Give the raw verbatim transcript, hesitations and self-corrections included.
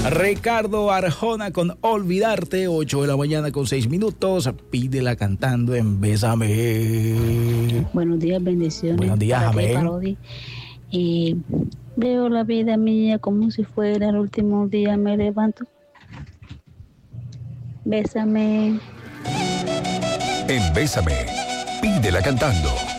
Ricardo Arjona con Olvidarte, ocho de la mañana con seis minutos. Pídela cantando en Bésame. Buenos días, bendiciones. Buenos días, para ti, amén. Parodi. Eh, veo la vida mía como si fuera el último día, me levanto. Bésame. En Bésame, pídela cantando.